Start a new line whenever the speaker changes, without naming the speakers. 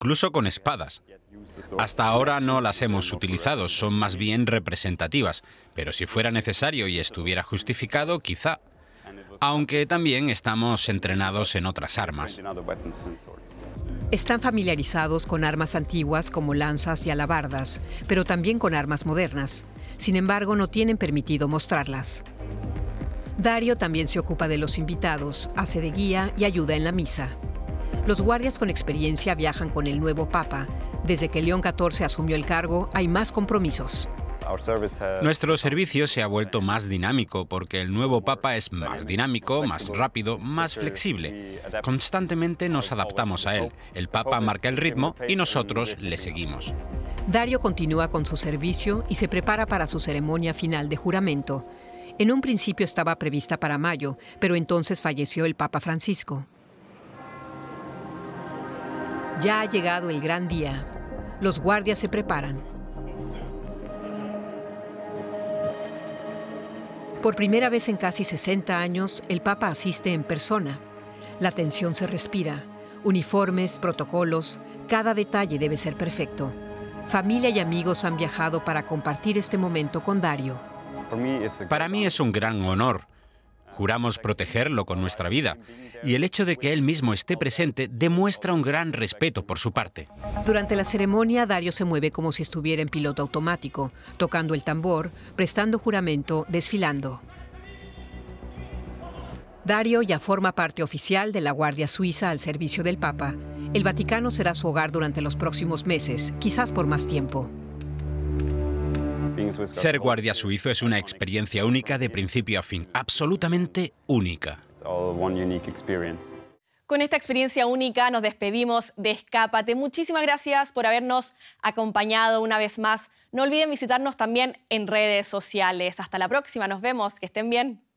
incluso con espadas. Hasta ahora no las hemos utilizado, son más bien representativas, pero si fuera necesario y estuviera justificado, quizá. Aunque también estamos entrenados en otras armas.
Están familiarizados con armas antiguas como lanzas y alabardas, pero también con armas modernas. Sin embargo, no tienen permitido mostrarlas. Dario también se ocupa de los invitados, hace de guía y ayuda en la misa. Los guardias con experiencia viajan con el nuevo Papa. Desde que León XIV asumió el cargo, hay más compromisos.
Nuestro servicio se ha vuelto más dinámico porque el nuevo Papa es más dinámico, más rápido, más flexible. Constantemente nos adaptamos a él. El Papa marca el ritmo y nosotros le seguimos.
Dario continúa con su servicio y se prepara para su ceremonia final de juramento. En un principio estaba prevista para mayo, pero entonces falleció el Papa Francisco. Ya ha llegado el gran día. Los guardias se preparan. Por primera vez en casi 60 años, el Papa asiste en persona. La tensión se respira. Uniformes, protocolos, cada detalle debe ser perfecto. Familia y amigos han viajado para compartir este momento con Dario.
Para mí es un gran honor. Juramos protegerlo con nuestra vida. Y el hecho de que él mismo esté presente demuestra un gran respeto por su parte.
Durante la ceremonia, Dario se mueve como si estuviera en piloto automático, tocando el tambor, prestando juramento, desfilando. Dario ya forma parte oficial de la Guardia Suiza al servicio del Papa. El Vaticano será su hogar durante los próximos meses, quizás por más tiempo.
Ser guardia suizo es una experiencia única de principio a fin, absolutamente única.
Con esta experiencia única nos despedimos de Escápate. Muchísimas gracias por habernos acompañado una vez más. No olviden visitarnos también en redes sociales. Hasta la próxima, nos vemos, que estén bien.